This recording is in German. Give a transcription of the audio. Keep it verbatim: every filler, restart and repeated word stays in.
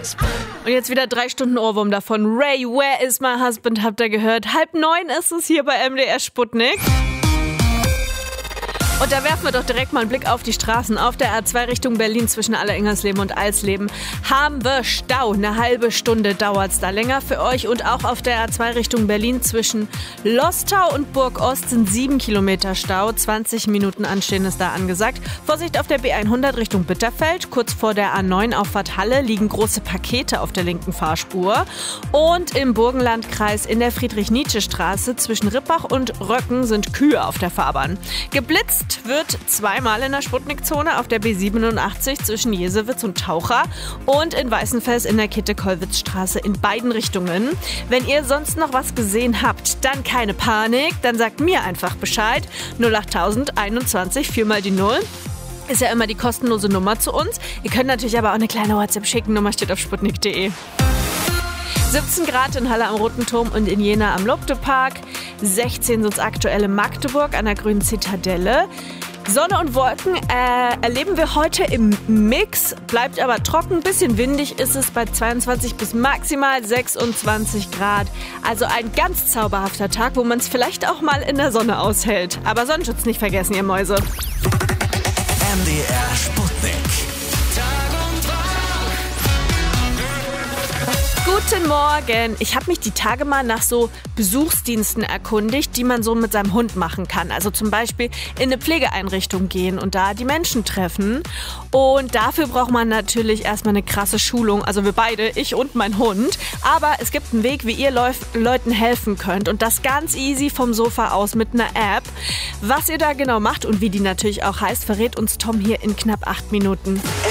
husband? Und jetzt wieder drei Stunden Ohrwurm davon. Ray, where is my husband? Habt ihr gehört? Halb neun ist es hier bei M D R Sputnik. Und da werfen wir doch direkt mal einen Blick auf die Straßen. Auf der A zwei Richtung Berlin zwischen Allerengernsleben und Eisleben haben wir Stau. Eine halbe Stunde dauert es da länger für euch. Und auch auf der A zwei Richtung Berlin zwischen Lostau und Burg-Ost sind sieben Kilometer Stau. zwanzig Minuten Anstehen ist da angesagt. Vorsicht auf der B hundert Richtung Bitterfeld. Kurz vor der A neun Auffahrt Halle liegen große Pakete auf der linken Fahrspur. Und im Burgenlandkreis in der Friedrich-Nietzsche-Straße zwischen Rippach und Röcken sind Kühe auf der Fahrbahn. Geblitzt wird zweimal in der Sputnik-Zone auf der B siebenundachtzig zwischen Jesewitz und Taucher und in Weißenfels in der Kitte-Kollwitz-Straße in beiden Richtungen. Wenn ihr sonst noch was gesehen habt, dann keine Panik, dann sagt mir einfach Bescheid. null acht tausend einundzwanzig, viermal die Null. Ist ja immer die kostenlose Nummer zu uns. Ihr könnt natürlich aber auch eine kleine WhatsApp schicken, Nummer steht auf sputnik punkt de. siebzehn Grad in Halle am Roten Turm und in Jena am Lobtepark. sechzehn sind es aktuell in Magdeburg an der Grünen Zitadelle. Sonne und Wolken äh, erleben wir heute im Mix, bleibt aber trocken, bisschen windig ist es bei zweiundzwanzig bis maximal sechsundzwanzig Grad. Also ein ganz zauberhafter Tag, wo man es vielleicht auch mal in der Sonne aushält. Aber Sonnenschutz nicht vergessen, ihr Mäuse. M D R Sputnik. Guten Morgen. Ich habe mich die Tage mal nach so Besuchsdiensten erkundigt, die man so mit seinem Hund machen kann. Also zum Beispiel in eine Pflegeeinrichtung gehen und da die Menschen treffen. Und dafür braucht man natürlich erstmal eine krasse Schulung. Also wir beide, ich und mein Hund. Aber es gibt einen Weg, wie ihr Leuf- Leuten helfen könnt. Und das ganz easy vom Sofa aus mit einer App. Was ihr da genau macht und wie die natürlich auch heißt, verrät uns Tom hier in knapp acht Minuten.